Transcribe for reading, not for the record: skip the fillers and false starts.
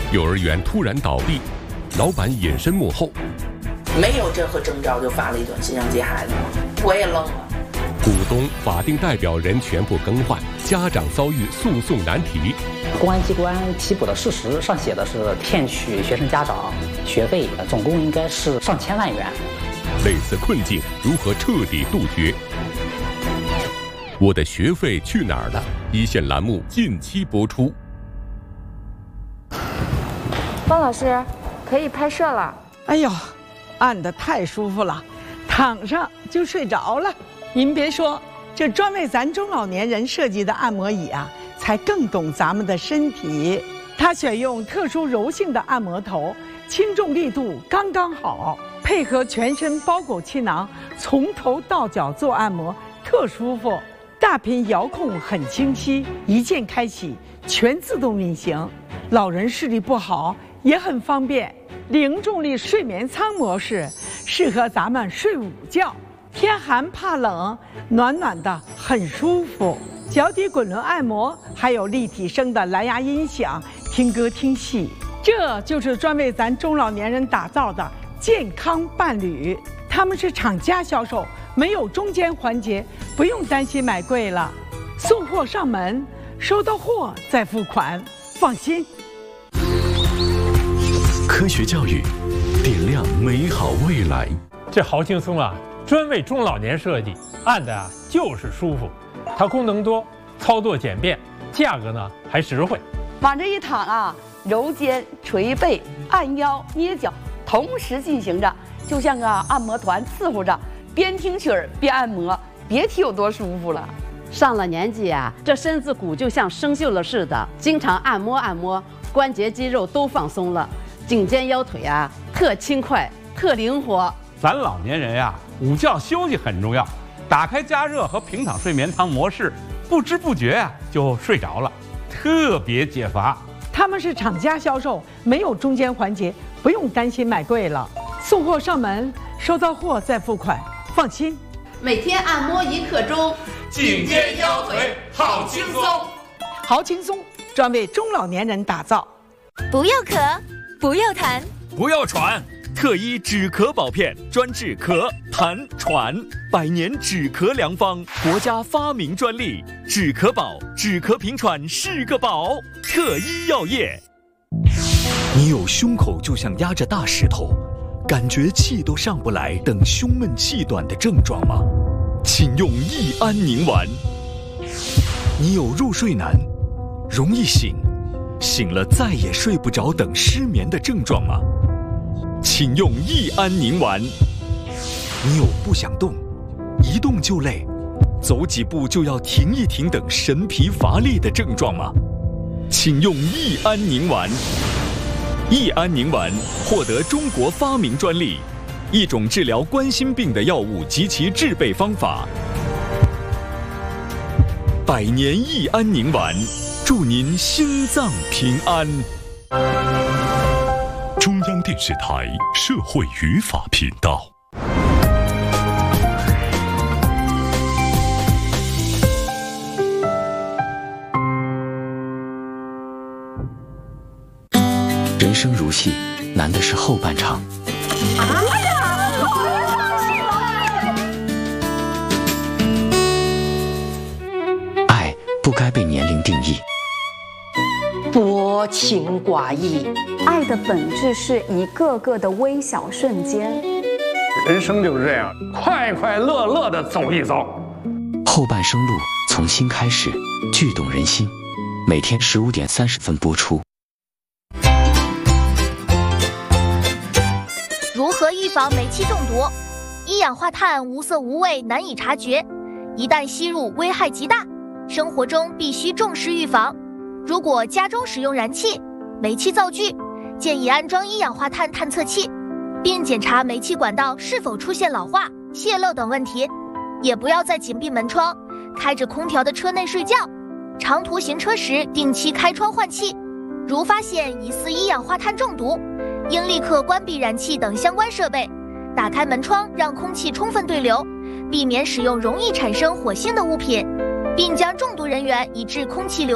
幼儿园突然倒闭，老板隐身幕后。 没有任何征兆就发了一段新疆接孩子，我也愣了。 股东、法定代表人全部更换，家长遭遇诉讼难题。 公安机关提捕的事实上写的是骗取学生家长学费，总共应该是上千万元。 类似困境如何彻底杜绝？我的学费去哪儿了？一线栏目近期播出。 方老师，可以拍摄了。 哎呦，按得太舒服了，躺上就睡着了。您别说，这专为咱中老年人设计的按摩椅啊，才更懂咱们的身体。它选用特殊柔性的按摩头，轻重力度刚刚好，配合全身包裹气囊，从头到脚做按摩，特舒服。大屏遥控很清晰，一键开启，全自动运行。老人视力不好也很方便。零重力睡眠舱模式适合咱们睡午觉，天寒怕冷，暖暖的很舒服。脚底滚轮按摩，还有立体声的蓝牙音响，听歌听戏。这就是专为咱中老年人打造的健康伴侣。他们是厂家销售，没有中间环节，不用担心买贵了。送货上门，收到货再付款，放心。 科学教育，点亮美好未来。 这好轻松啊，专为中老年设计，按的啊就是舒服。它功能多，操作简便，价格呢还实惠。 往这一躺啊，揉肩、捶背、按腰、捏脚，同时进行着，就像个按摩团伺候着，边听曲儿边按摩，别提有多舒服了。 上了年纪啊，这身子骨就像生锈了似的，经常按摩按摩，关节肌肉都放松了，颈肩腰腿啊特轻快，特灵活。 咱老年人呀，午觉休息很重要，打开加热和平躺睡眠舱模式，不知不觉呀就睡着了，特别解乏。 他们是厂家销售，没有中间环节，不用担心买贵了。送货上门，收到货再付款，放心。 每天按摩1刻钟， 颈肩腰腿好轻松， 好轻松，专为中老年人打造。 不要咳，不要痰， 不要喘。特一止咳宝片，专治咳、痰、喘，100年止咳良方，国家发明专利，止咳宝，止咳平喘是个宝。特一药业。你有胸口就像压着大石头，感觉气都上不来等胸闷气短的症状吗？请用益安宁丸。你有入睡难，容易醒，醒了再也睡不着等失眠的症状吗？请用益安宁丸。你有不想动，一动就累，走几步就要停一停等神疲乏力的症状吗？请用益安宁丸。益安宁丸获得中国发明专利，一种治疗冠心病的药物及其制备方法。100年益安宁丸，祝您心脏平安。 中央电视台社会语法频道。 人生如戏，难的是后半场。爱不该被年龄定义。 多情寡义， 爱的本质是一个个的微小瞬间。 人生就是这样，快快乐乐的走一走。 后半生路从新开始，剧动人心。每天15点30分播出。 如何预防煤气中毒？一氧化碳无色无味，难以察觉，一旦吸入危害极大，生活中必须重视预防。如果家中使用燃气、煤气灶具，建议安装一氧化碳探测器，并检查煤气管道是否出现老化、泄漏等问题。也不要在紧闭门窗、开着空调的车内睡觉。长途行车时定期开窗换气。如发现疑似一氧化碳中毒，应立刻关闭燃气等相关设备，打开门窗让空气充分对流，避免使用容易产生火星的物品，并将中毒人员移至空气流